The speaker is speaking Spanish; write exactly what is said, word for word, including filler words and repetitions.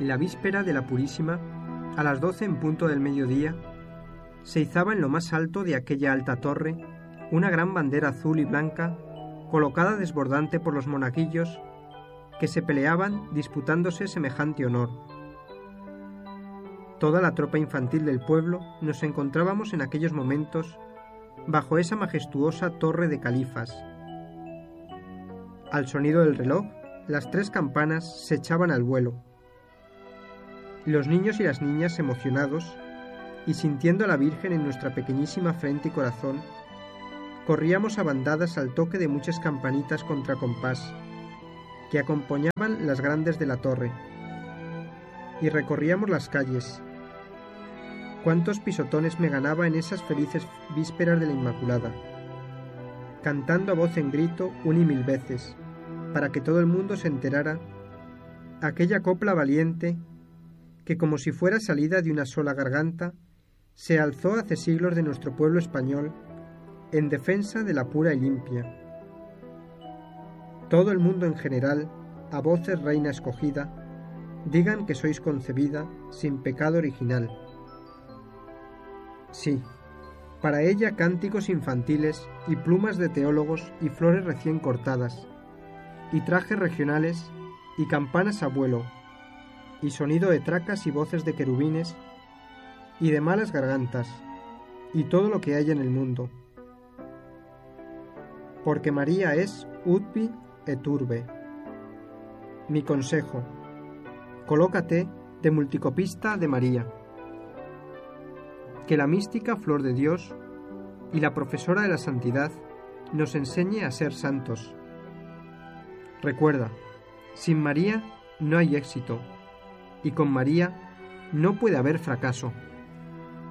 La víspera de la Purísima, a las doce en punto del mediodía, se izaba en lo más alto de aquella alta torre una gran bandera azul y blanca colocada desbordante por los monaguillos que se peleaban disputándose semejante honor. Toda la tropa infantil del pueblo nos encontrábamos en aquellos momentos bajo esa majestuosa torre de califas. Al sonido del reloj, las tres campanas se echaban al vuelo. Los niños y las niñas, emocionados y sintiendo a la Virgen en nuestra pequeñísima frente y corazón, corríamos a bandadas al toque de muchas campanitas contra compás, que acompañaban las grandes de la torre, y recorríamos las calles. Cuántos pisotones me ganaba en esas felices vísperas de la Inmaculada, cantando a voz en grito un y mil veces, para que todo el mundo se enterara, aquella copla valiente que, como si fuera salida de una sola garganta, se alzó hace siglos de nuestro pueblo español en defensa de la pura y limpia. Todo el mundo en general, a voces reina escogida, digan que sois concebida sin pecado original. Sí, para ella cánticos infantiles y plumas de teólogos y flores recién cortadas, y trajes regionales y campanas a vuelo, y sonido de tracas y voces de querubines y de malas gargantas, y todo lo que haya en el mundo. Porque María es urbi et urbe. Mi consejo: colócate de multicopista de María. Que la mística flor de Dios y la profesora de la santidad nos enseñe a ser santos. Recuerda, sin María no hay éxito, y con María no puede haber fracaso.